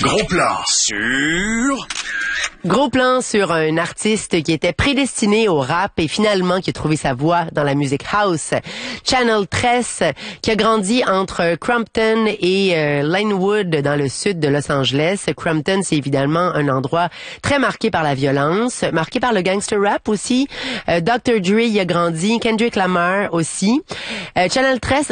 Gros plan sur... Gros plan sur un artiste qui était prédestiné au rap et finalement qui a trouvé sa voie dans la musique house. Channel 13, qui a grandi entre Compton et Linwood dans le sud de Los Angeles. Compton, c'est évidemment un endroit très marqué par la violence, marqué par le gangster rap aussi. Dr. Dre y a grandi, Kendrick Lamar aussi. Channel 13